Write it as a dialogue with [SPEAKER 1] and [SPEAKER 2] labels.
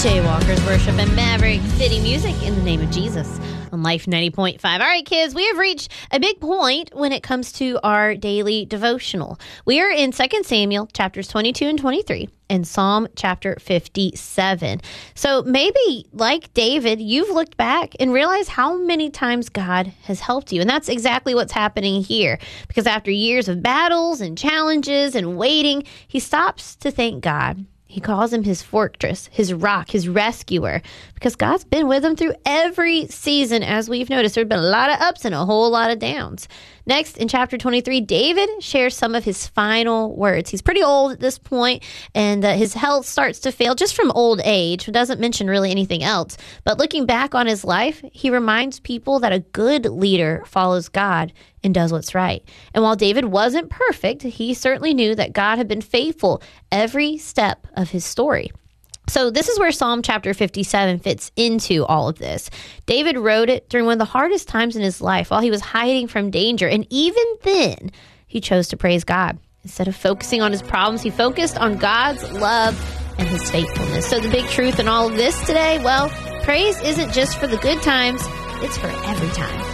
[SPEAKER 1] Jaywalkers worship and Maverick City music in the name of Jesus on Life 90.5. All right, kids, we have reached a big point when it comes to our daily devotional. We are in 2 Samuel chapters 22 and 23 and Psalm chapter 57. So maybe, like David, you've looked back and realized how many times God has helped you. And that's exactly what's happening here. Because after years of battles and challenges and waiting, he stops to thank God. He calls him his fortress, his rock, his rescuer, because God's been with him through every season. As we've noticed, there have been a lot of ups and a whole lot of downs. Next, in chapter 23, David shares some of his final words. He's pretty old at this point, and his health starts to fail just from old age. It doesn't mention really anything else. But looking back on his life, he reminds people that a good leader follows God and does what's right. And while David wasn't perfect, he certainly knew that God had been faithful every step of his story. So this is where Psalm chapter 57 fits into all of this. David wrote it during one of the hardest times in his life while he was hiding from danger. And even then, he chose to praise God. Instead of focusing on his problems, he focused on God's love and his faithfulness. So the big truth in all of this today, well, praise isn't just for the good times, it's for every time.